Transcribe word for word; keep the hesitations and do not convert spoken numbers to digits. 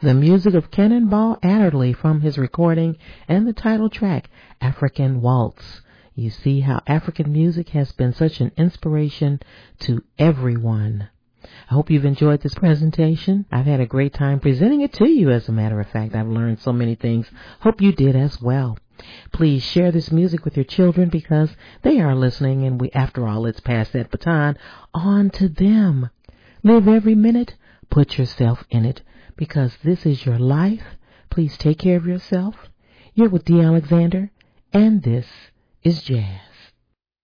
The music of Cannonball Adderley from his recording and the title track, African Waltz. You see how African music has been such an inspiration to everyone. I hope you've enjoyed this presentation. I've had a great time presenting it to you. As a matter of fact, I've learned so many things. Hope you did as well. Please share this music with your children because they are listening, and we, after all, let's pass that baton on to them. Live every minute. Put yourself in it because this is your life. Please take care of yourself. You're with Dee Alexander, and this is Jazz.